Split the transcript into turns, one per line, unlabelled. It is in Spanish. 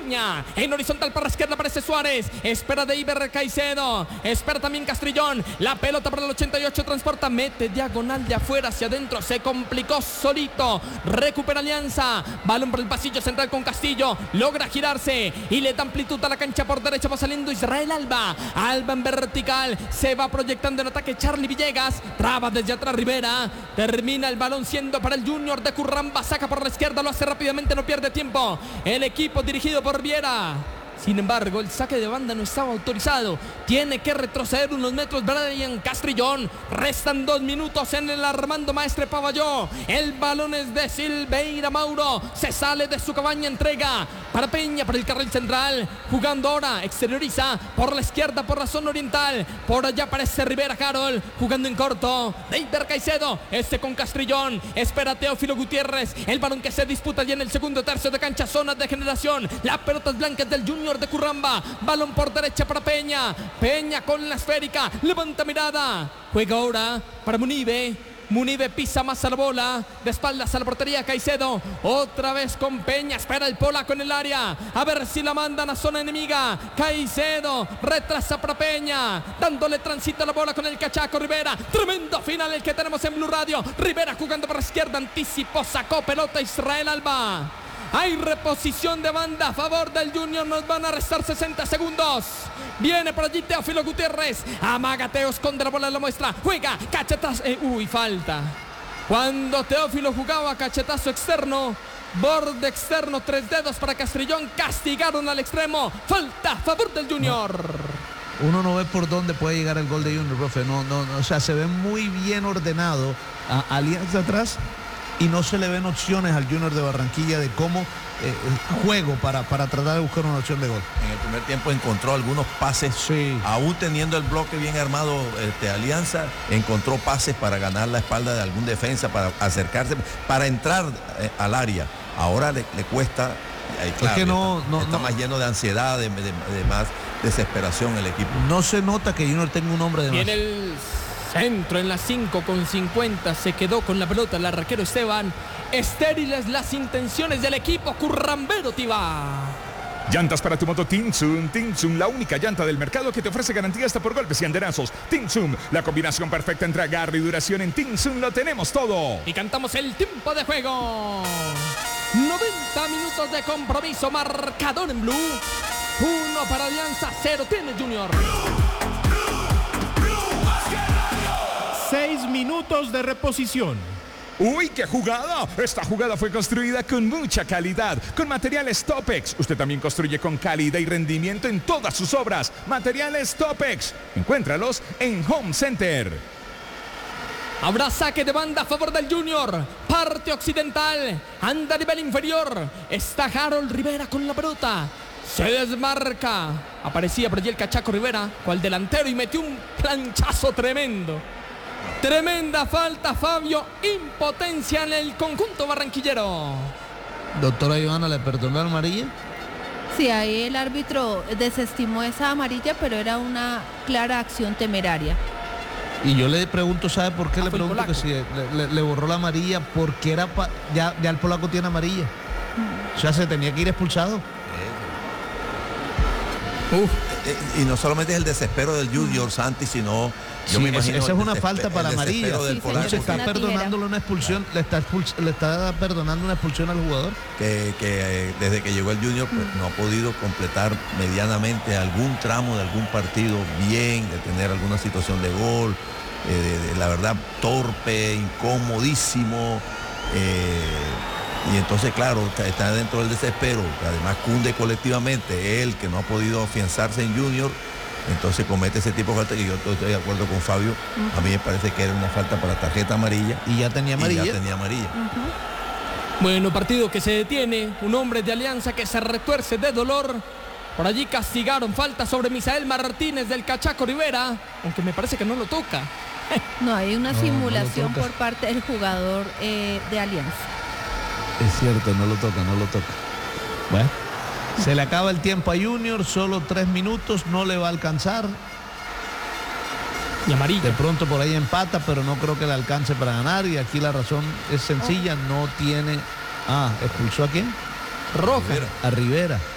Peña, en horizontal para la izquierda aparece Suárez, espera de Iber Caicedo, espera también Castrillón, la pelota para el 88, transporta, mete diagonal de afuera hacia adentro, se complicó solito, recupera Alianza, balón por el pasillo central con Castillo, logra girarse y le da amplitud a la cancha por derecha, va saliendo Israel Alba en vertical, se va proyectando en ataque Charlie Villegas, traba desde atrás Rivera, termina el balón siendo para el Junior de Curramba, saca por la izquierda, lo hace rápidamente, no pierde tiempo el equipo dirigido por Viera. Sin embargo, el saque de banda no estaba autorizado. Tiene que retroceder unos metros Brian Castrillón. Restan 2 minutos en el Armando Maestre Pavalló. El balón es de Silveira Mauro. Se sale de su cabaña, entrega para Peña, por el carril central. Jugando ahora, exterioriza por la izquierda, por la zona oriental. Por allá aparece Rivera Carol. Jugando en corto. Deiber Caicedo. Con Castrillón. Espera Teófilo Gutiérrez. El balón que se disputa ya en el segundo tercio de cancha. Zonas de generación. Las pelotas blancas del Junior de Curramba, balón por derecha para Peña, Peña con la esférica, levanta mirada, juega ahora para Munive pisa más a la bola, de espaldas a la portería Caicedo, otra vez con Peña, espera el polaco en el área, a ver si la mandan a zona enemiga, Caicedo, retrasa para Peña, dándole tránsito a la bola con el cachaco Rivera, tremendo final el que tenemos en Blue Radio, Rivera jugando por la izquierda, anticipó, sacó pelota Israel Alba. Hay reposición de banda a favor del Junior. Nos van a restar 60 segundos. Viene por allí Teófilo Gutiérrez. Amaga Teo, esconde la bola en la muestra. Juega, cachetazo. Falta. Cuando Teófilo jugaba cachetazo externo, borde externo, 3 dedos para Castrillón. Castigaron al extremo. Falta a favor del Junior.
Uno no ve por dónde puede llegar el gol de Junior, profe. No, o sea, se ve muy bien ordenado a Alianza atrás. Y no se le ven opciones al Junior de Barranquilla de cómo el juego para tratar de buscar una opción de gol.
En el primer tiempo encontró algunos pases, sí. Aún teniendo el bloque bien armado Alianza, encontró pases para ganar la espalda de algún defensa, para acercarse, para entrar al área. Ahora le cuesta, claro,
es que
está más lleno de ansiedad, de más desesperación el equipo.
No se nota que Junior tenga un hombre de más.
En el centro, en la 5 con 50, se quedó con la pelota el arquero Esteban. Estériles las intenciones del equipo currambero Tibá.
Llantas para tu moto Tinsun. Tinsun, la única llanta del mercado que te ofrece garantía hasta por golpes y andenazos. Tinsun, la combinación perfecta entre agarre y duración. En Tinsun lo tenemos todo.
Y cantamos el tiempo de juego. 90 minutos de compromiso, marcador en Blue. 1 para Alianza, 0 tiene Junior.
6 minutos de reposición.
¡Uy, qué jugada! Esta jugada fue construida con mucha calidad, con materiales Topex. Usted también construye con calidad y rendimiento en todas sus obras. Materiales Topex. Encuéntralos en Home Center.
Habrá saque de banda a favor del Junior. Parte occidental. Anda a nivel inferior. Está Harold Rivera con la pelota. Se desmarca. Aparecía por allí el cachaco Rivera, cual delantero, y metió un planchazo tremendo. Tremenda falta, Fabio. Impotencia en el conjunto barranquillero.
Doctora Ivana, ¿le perdonó la amarilla?
Sí, ahí el árbitro desestimó esa amarilla, pero era una clara acción temeraria.
Y yo le pregunto, ¿sabe por qué? Le pregunto que si le borró la amarilla, porque era ya el polaco tiene amarilla. O sea, se tenía que ir expulsado.
Y no solamente es el desespero del Junior, Santi, sino yo me imagino
esa es una falta para amarilla.
Del
se está perdonándole una expulsión, le está perdonando una expulsión al jugador.
Que desde que llegó el Junior pues, no ha podido completar medianamente algún tramo de algún partido bien, de tener alguna situación de gol, la verdad torpe, incomodísimo. Y entonces, claro, está dentro del desespero, que además cunde colectivamente él, que no ha podido afianzarse en Junior, entonces comete ese tipo de falta, que yo estoy de acuerdo con Fabio. A mí me parece que era una falta para tarjeta amarilla.
Y ya tenía amarilla.
Bueno, partido que se detiene, un hombre de Alianza que se retuerce de dolor. Por allí castigaron falta sobre Misael Martínez del cachaco Rivera, aunque me parece que no lo toca.
No, hay una simulación por parte del jugador de Alianza.
Es cierto, no lo toca. Bueno, se le acaba el tiempo a Junior, solo 3 minutos, no le va a alcanzar.
Y amarilla.
De pronto por ahí empata, pero no creo que le alcance para ganar. Y aquí la razón es sencilla, no tiene... ¿expulsó a quién?
Roja.
A Rivera.